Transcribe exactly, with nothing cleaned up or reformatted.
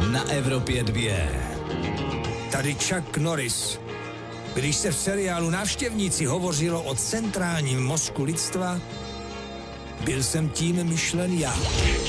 na Evropě dvě. Tady Chuck Norris. Když se v seriálu Návštěvníci hovořilo o centrálním mozku lidstva, byl jsem tím myšlen já.